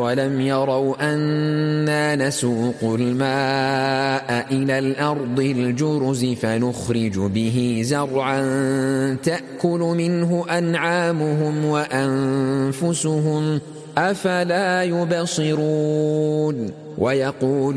أولم يروا أنا نسوق الماء إلى الأرض الجرز فنخرج به زرعا تأكل منه أنعامهم وأنفسهم أفلا يبصرون ويقول